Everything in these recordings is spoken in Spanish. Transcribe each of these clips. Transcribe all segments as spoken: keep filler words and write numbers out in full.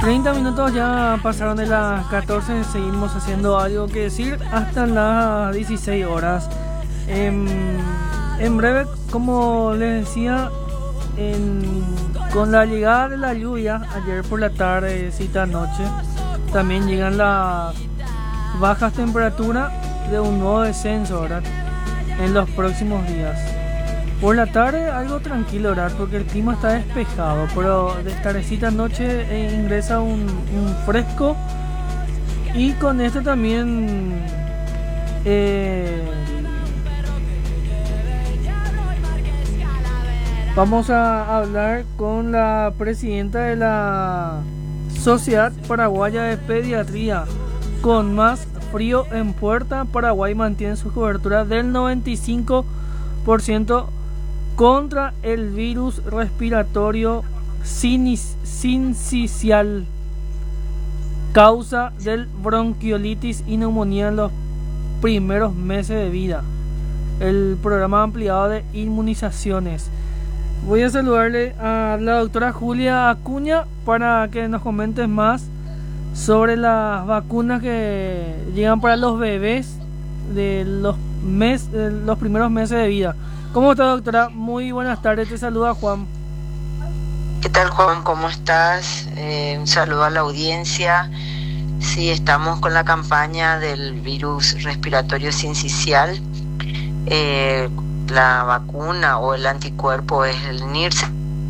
treinta minutos ya pasaron de las catorce, seguimos haciendo algo que decir hasta las dieciséis horas. En, en breve, como les decía, en, con la llegada de la lluvia, ayer por la tarde, cita noche, también llegan las bajas temperaturas de un nuevo descenso, ¿verdad?, en los próximos días. Por la tarde algo tranquilo, ¿verdad?, porque el clima está despejado, pero de tardecita noche eh, ingresa un, un fresco, y con esto también eh, vamos a hablar con la presidenta de la Sociedad Paraguaya de Pediatría. Con más frío en puerta, Paraguay mantiene su cobertura del noventa y cinco por ciento contra el virus respiratorio sincicial, causa del bronquiolitis y neumonía en los primeros meses de vida. El programa ampliado de inmunizaciones. Voy a saludarle a la doctora Julia Acuña para que nos comente más sobre las vacunas que llegan para los bebés de los, mes, de los primeros meses de vida. ¿Cómo está, doctora? Muy buenas tardes, te saluda Juan. ¿Qué tal, Juan? ¿Cómo estás? Eh, un saludo a la audiencia. Sí, estamos con la campaña del virus respiratorio sincicial. Eh, la vacuna o el anticuerpo es el NIRSE.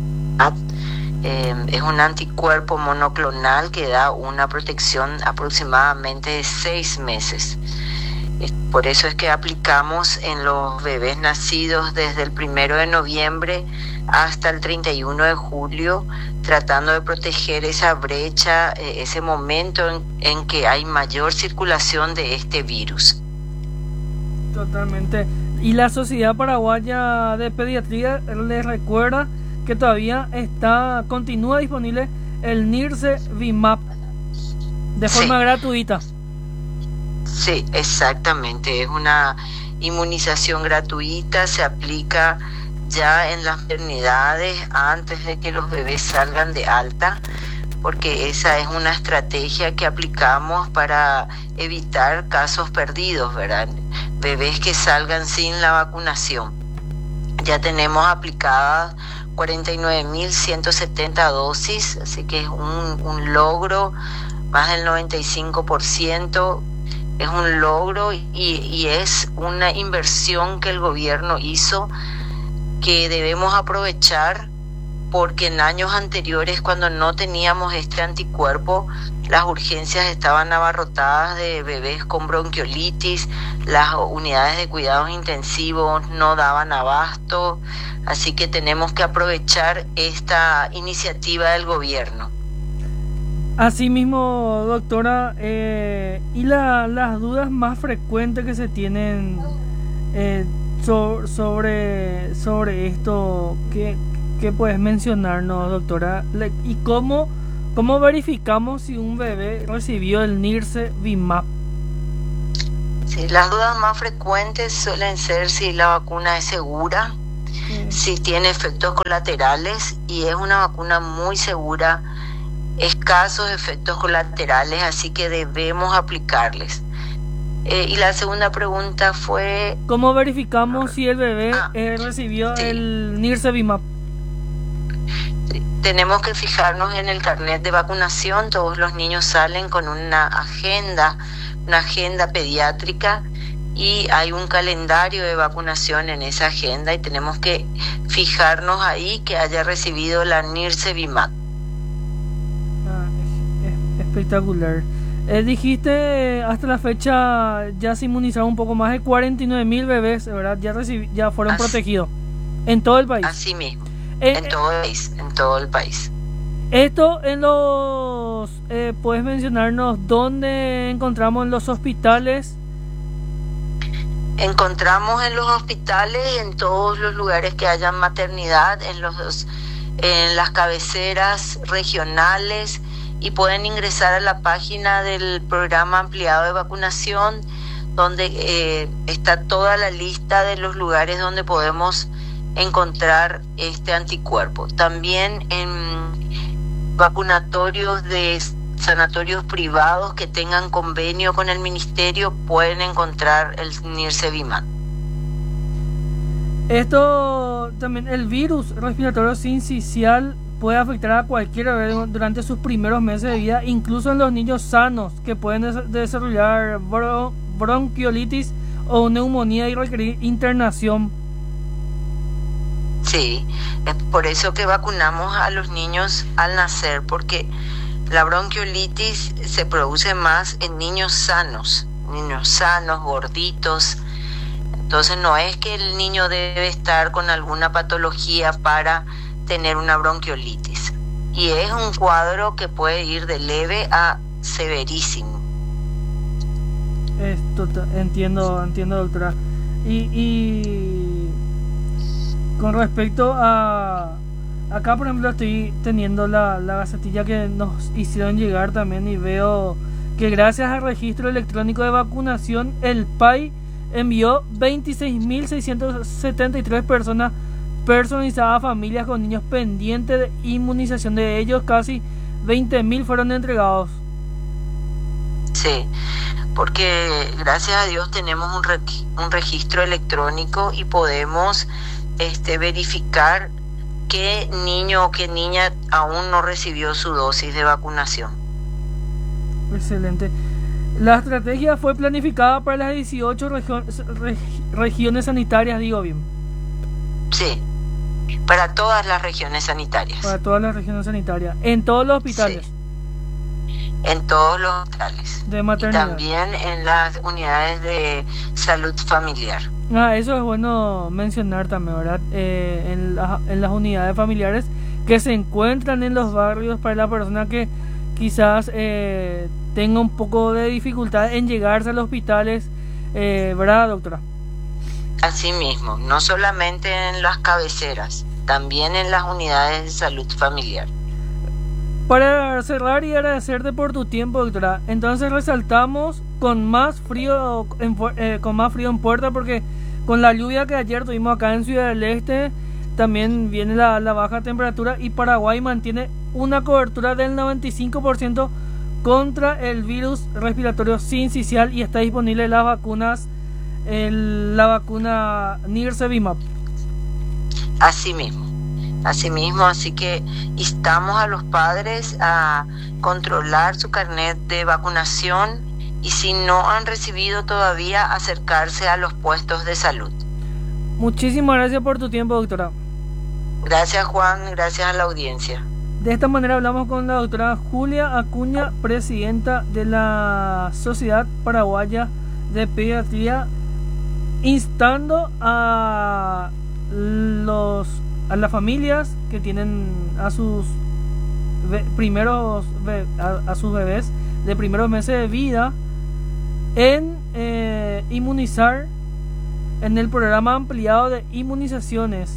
Eh, es un anticuerpo monoclonal que da una protección aproximadamente de seis meses. Por eso es que aplicamos en los bebés nacidos desde el primero de noviembre hasta el treinta y uno de julio, tratando de proteger esa brecha, eh, ese momento en, en que hay mayor circulación de este virus. Totalmente. Y la Sociedad Paraguaya de Pediatría les recuerda que todavía está, continúa disponible el Nirsevimab de forma sí. gratuita. Sí, exactamente. Es una inmunización gratuita, se aplica ya en las maternidades antes de que los bebés salgan de alta, porque esa es una estrategia que aplicamos para evitar casos perdidos, ¿verdad? Bebés que salgan sin la vacunación. Ya tenemos aplicadas cuarenta y nueve mil ciento setenta dosis, así que es un, un logro, más del noventa y cinco por ciento. Es un logro y, y es una inversión que el gobierno hizo que debemos aprovechar, porque en años anteriores, cuando no teníamos este anticuerpo, las urgencias estaban abarrotadas de bebés con bronquiolitis, las unidades de cuidados intensivos no daban abasto, así que tenemos que aprovechar esta iniciativa del gobierno. Asimismo, doctora, eh, y la, las dudas más frecuentes que se tienen eh, so, sobre, sobre esto, ¿qué, qué puedes mencionarnos, doctora? ¿Y cómo, cómo verificamos si un bebé recibió el Nirsevimab? Sí, las dudas más frecuentes suelen ser si la vacuna es segura, sí. si tiene efectos colaterales, y es una vacuna muy segura, escasos efectos colaterales, así que debemos aplicarles. Eh, y la segunda pregunta fue... ¿Cómo verificamos si el bebé ah, eh, recibió sí. el Nirsevimab? Sí. Tenemos que fijarnos en el carnet de vacunación. Todos los niños salen con una agenda, una agenda pediátrica, y hay un calendario de vacunación en esa agenda, y tenemos que fijarnos ahí que haya recibido la Nirsevimab. Espectacular. Eh, dijiste hasta la fecha ya se inmunizaron un poco más de cuarenta y nueve mil bebés, ¿verdad? Ya recibí, ya fueron así, protegidos en todo el país. Así mismo, eh, en todo el país, en todo el país. Esto en los, eh, ¿puedes mencionarnos dónde encontramos en los hospitales? Encontramos en los hospitales, en todos los lugares que hayan maternidad, en los, en las cabeceras regionales. Y pueden ingresar a la página del programa ampliado de vacunación, donde eh, está toda la lista de los lugares donde podemos encontrar este anticuerpo. También en vacunatorios de sanatorios privados que tengan convenio con el ministerio pueden encontrar el Nirsevimab. Esto también, el virus respiratorio sincicial puede afectar a cualquier bebé durante sus primeros meses de vida, incluso en los niños sanos que pueden des- desarrollar bro- bronquiolitis o neumonía y requerir internación. Sí, es por eso que vacunamos a los niños al nacer, porque la bronquiolitis se produce más en niños sanos, niños sanos, gorditos. Entonces no es que el niño debe estar con alguna patología para tener una bronquiolitis. Y es un cuadro que puede ir de leve a severísimo. Esto entiendo, entiendo, doctora. Y, y con respecto a... Acá, por ejemplo, estoy teniendo la, la gacetilla que nos hicieron llegar también y veo que gracias al registro electrónico de vacunación, el P A I envió veintiséis mil seiscientas setenta y tres personas personalizadas a familias con niños pendientes de inmunización. De ellos, casi veinte mil fueron entregados. Sí, porque gracias a Dios tenemos un, re- un registro electrónico y podemos este, verificar qué niño o qué niña aún no recibió su dosis de vacunación. Excelente. La estrategia fue planificada para las dieciocho regio- reg- regiones sanitarias, digo bien. Sí, para todas las regiones sanitarias. Para todas las regiones sanitarias, en todos los hospitales. Sí. En todos los hospitales. De Y maternidad. también en las unidades de salud familiar. Ah, eso es bueno mencionar también, ¿verdad? Eh, en, la- en las unidades familiares que se encuentran en los barrios para la persona que quizás eh, tenga un poco de dificultad en llegarse a los hospitales, eh, ¿verdad, doctora? Así mismo, no solamente en las cabeceras, también en las unidades de salud familiar. Para cerrar y agradecerte por tu tiempo, doctora, entonces resaltamos con más frío en, pu- eh, con más frío en puerta, porque con la lluvia que ayer tuvimos acá en Ciudad del Este, también viene la, la baja temperatura, y Paraguay mantiene una cobertura del noventa y cinco por ciento contra el virus respiratorio sincicial y está disponible las vacunas, el- la vacuna Nirsevimab. Así mismo, así mismo, así que instamos a los padres a controlar su carnet de vacunación y si no han recibido todavía, acercarse a los puestos de salud. Muchísimas gracias por tu tiempo, doctora. Gracias, Juan, gracias a la audiencia. De esta manera hablamos con la doctora Julia Acuña, presidenta de la Sociedad Paraguaya de Pediatría, instando a los a las familias que tienen a sus be- primeros be- a, a sus bebés de primeros meses de vida en eh, inmunizar en el programa ampliado de inmunizaciones,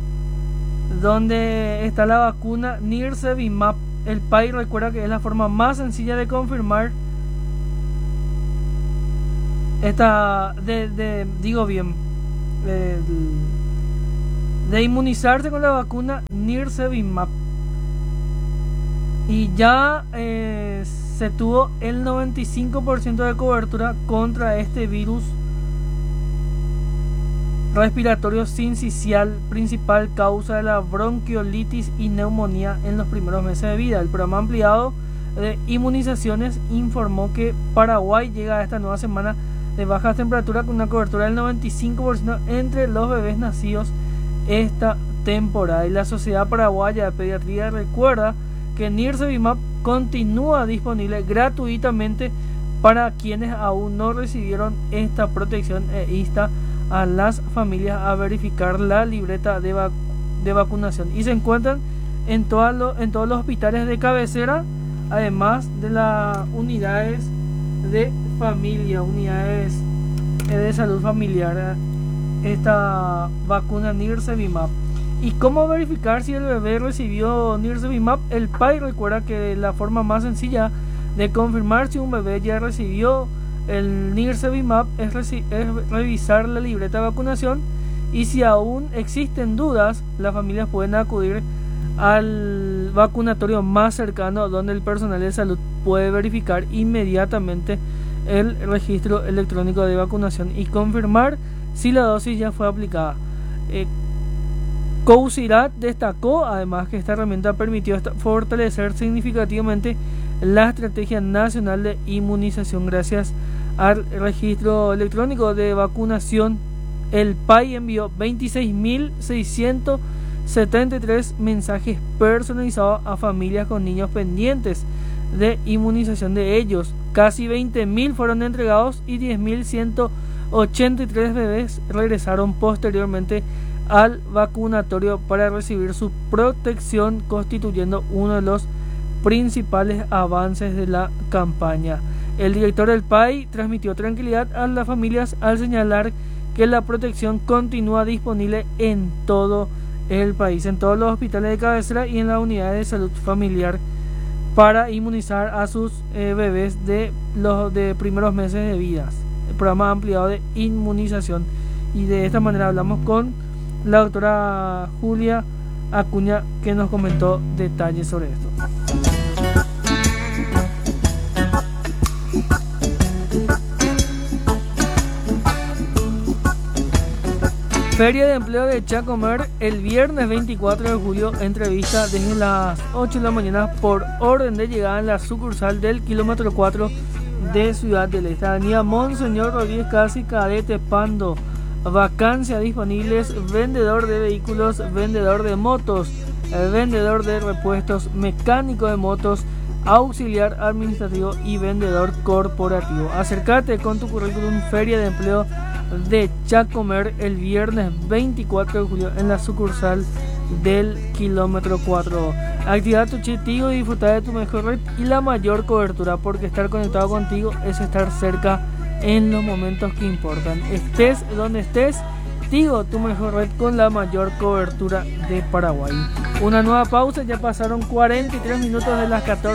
donde está la vacuna Nirsevimab. El P A I recuerda que es la forma más sencilla de confirmar esta de, de digo bien eh, de inmunizarse con la vacuna Nirsevimab, y ya eh, se tuvo el noventa y cinco por ciento de cobertura contra este virus respiratorio sincicial, principal causa de la bronquiolitis y neumonía en los primeros meses de vida. El programa ampliado de inmunizaciones informó que Paraguay llega a esta nueva semana de bajas temperaturas con una cobertura del noventa y cinco por ciento entre los bebés nacidos esta temporada. Y la Sociedad Paraguaya de Pediatría recuerda que Nirsevimab continúa disponible gratuitamente para quienes aún no recibieron esta protección e insta a las familias a verificar la libreta de, vac de vacunación, y se encuentran en, todas lo en todos los hospitales de cabecera, además de las unidades de familia, unidades eh, de salud familiar, esta vacuna Nirsevimab. ¿Y cómo verificar si el bebé recibió Nirsevimab? El P A I recuerda que la forma más sencilla de confirmar si un bebé ya recibió el Nirsevimab es, es revisar la libreta de vacunación, y si aún existen dudas, las familias pueden acudir al vacunatorio más cercano, donde el personal de salud puede verificar inmediatamente el registro electrónico de vacunación y confirmar si la dosis ya fue aplicada. Eh, Cousirat destacó además que esta herramienta permitió fortalecer significativamente la estrategia nacional de inmunización gracias al registro electrónico de vacunación. El P A I envió veintiséis mil seiscientos setenta y tres mensajes personalizados a familias con niños pendientes de inmunización de ellos. Casi veinte mil fueron entregados y diez mil ciento ochenta y tres bebés regresaron posteriormente al vacunatorio para recibir su protección, constituyendo uno de los principales avances de la campaña. El director del P A I transmitió tranquilidad a las familias al señalar que la protección continúa disponible en todo el país, en todos los hospitales de cabecera y en las unidades de salud familiar, para inmunizar a sus eh, bebés de los de primeros meses de vida. El programa ampliado de inmunización. Y de esta manera hablamos con la doctora Julia Acuña, que nos comentó detalles sobre esto. Feria de Empleo de Chacomer el viernes veinticuatro de julio, entrevista desde las ocho de la mañana por orden de llegada en la sucursal del kilómetro cuatro de Ciudad del Este, avenida Monseñor Rodríguez Casi, Cadete Pando. Vacancias disponibles: vendedor de vehículos, vendedor de motos, vendedor de repuestos, mecánico de motos, auxiliar administrativo y vendedor corporativo. Acércate con tu currículum. Feria de Empleo de Chacomer el viernes veinticuatro de julio en la sucursal del kilómetro cuatro. Activa tu chip Tigo y disfruta de tu mejor red y la mayor cobertura, porque estar conectado contigo es estar cerca en los momentos que importan. Estés donde estés, Tigo, tu mejor red con la mayor cobertura de Paraguay. Una nueva pausa, ya pasaron cuarenta y tres minutos de las catorce.